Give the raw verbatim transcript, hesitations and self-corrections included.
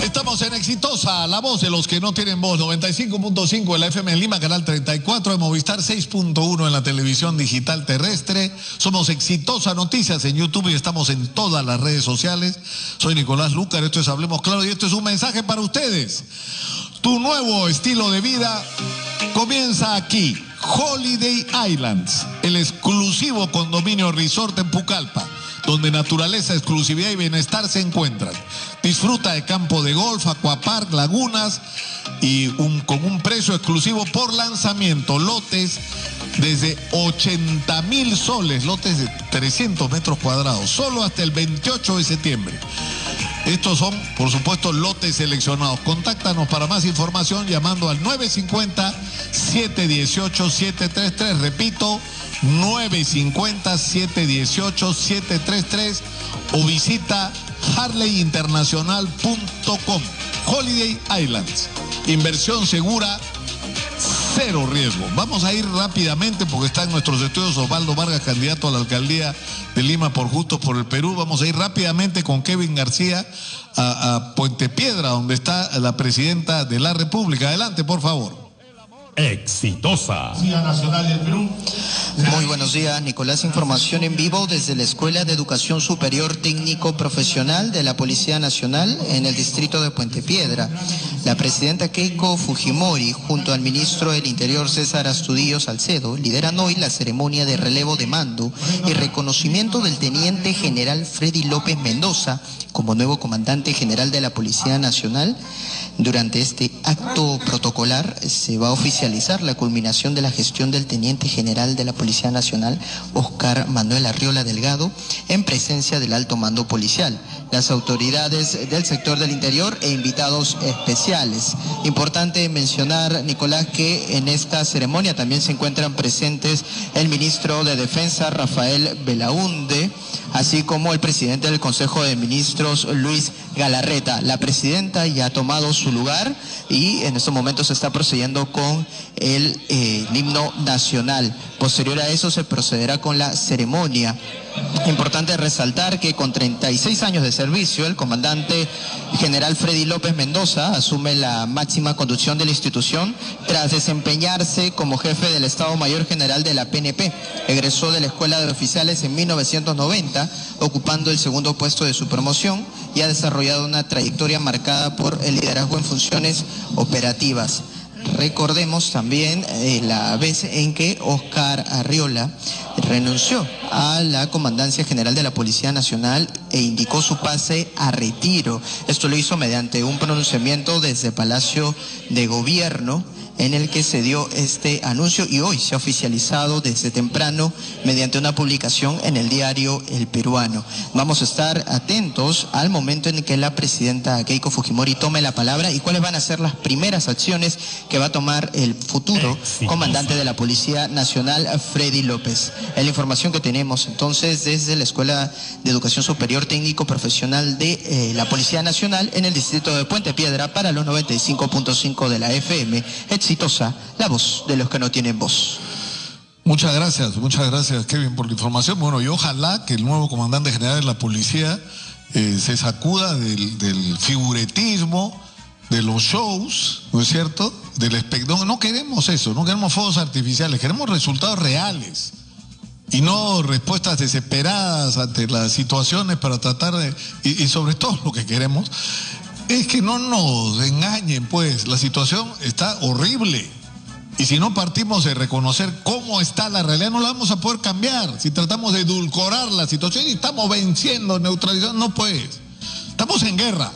Estamos en Exitosa, la voz de los que no tienen voz, noventa y cinco punto cinco en la F M en Lima, canal treinta y cuatro de Movistar, seis punto uno en la televisión digital terrestre. Somos Exitosa Noticias en YouTube y estamos en todas las redes sociales. Soy Nicolás Lucar, esto es Hablemos Claro y esto es un mensaje para ustedes. Tu nuevo estilo de vida comienza aquí. Holiday Islands, el exclusivo condominio resort en Pucallpa, donde naturaleza, exclusividad y bienestar se encuentran. Disfruta de campo de golf, aquapark, lagunas y un, con un precio exclusivo por lanzamiento. Lotes desde ochenta mil soles, lotes de trescientos metros cuadrados, solo hasta el veintiocho de septiembre. Estos son, por supuesto, lotes seleccionados. Contáctanos para más información llamando al nueve cinco cero, siete uno ocho, siete tres tres. Repito, nueve cinco cero, siete uno ocho, siete tres tres o visita harley internacional punto com. Holiday Islands, inversión segura, cero riesgo. Vamos a ir rápidamente porque está en nuestros estudios Osvaldo Vargas, candidato a la alcaldía de Lima por Juntos por el Perú. Vamos a ir rápidamente con Kevin García a, a Puente Piedra, donde está la presidenta de la República. Adelante, por favor. Exitosa. Nacional del Perú. Muy buenos días, Nicolás. Información en vivo desde la Escuela de Educación Superior Técnico Profesional de la Policía Nacional en el distrito de Puente Piedra. La presidenta Keiko Fujimori, junto al ministro del Interior César Astudillo Salcedo, lideran hoy la ceremonia de relevo de mando y reconocimiento del teniente general Freddy López Mendoza como nuevo comandante general de la Policía Nacional. Durante este acto protocolar se va a oficializar la culminación de la gestión del teniente general de la Policía Nacional, Oscar Manuel Arriola Delgado, en presencia del alto mando policial, las autoridades del sector del interior e invitados especiales. Importante mencionar, Nicolás, que en esta ceremonia también se encuentran presentes el ministro de Defensa, Rafael Belaúnde, así como el presidente del Consejo de Ministros, Luis Galarreta. La presidenta ya ha tomado su lugar y en estos momentos se está procediendo con el, eh, el himno nacional. Posterior a eso se procederá con la ceremonia. Importante resaltar que con treinta y seis años de servicio, el comandante general Freddy López Mendoza asume la máxima conducción de la institución tras desempeñarse como jefe del Estado Mayor General de la P N P. Egresó de la Escuela de Oficiales en mil novecientos noventa, ocupando el segundo puesto de su promoción, y ha desarrollado una trayectoria marcada por el liderazgo en funciones operativas. Recordemos también eh, la vez en que Oscar Arriola renunció a la Comandancia General de la Policía Nacional e indicó su pase a retiro. Esto lo hizo mediante un pronunciamiento desde Palacio de Gobierno, en el que se dio este anuncio y hoy se ha oficializado desde temprano mediante una publicación en el diario El Peruano. Vamos a estar atentos al momento en que la presidenta Keiko Fujimori tome la palabra y cuáles van a ser las primeras acciones que va a tomar el futuro Exitosa. comandante de la Policía Nacional, Freddy López. Es la información que tenemos entonces desde la Escuela de Educación Superior Técnico Profesional de eh, la Policía Nacional en el distrito de Puente Piedra para los noventa y cinco punto cinco de la F M. Exitosa, la voz de los que no tienen voz. Muchas gracias, muchas gracias, Kevin, por la información. Bueno, y ojalá que el nuevo comandante general de la policía eh, se sacuda del, del figuretismo, de los shows, ¿no es cierto? Del espectáculo. No queremos eso, no queremos fuegos artificiales, queremos resultados reales y no respuestas desesperadas ante las situaciones para tratar de... Y, y sobre todo lo que queremos es que no nos engañen, pues, la situación está horrible. Y si no partimos de reconocer cómo está la realidad, no la vamos a poder cambiar. Si tratamos de edulcorar la situación y estamos venciendo, neutralizando, no pues. Estamos en guerra.